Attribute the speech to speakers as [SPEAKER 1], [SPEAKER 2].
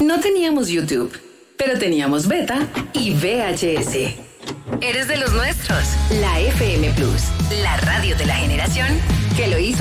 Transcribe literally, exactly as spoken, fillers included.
[SPEAKER 1] No teníamos YouTube, pero teníamos Beta y V H S. Eres de los nuestros. La F M Plus, la radio de la generación que lo hizo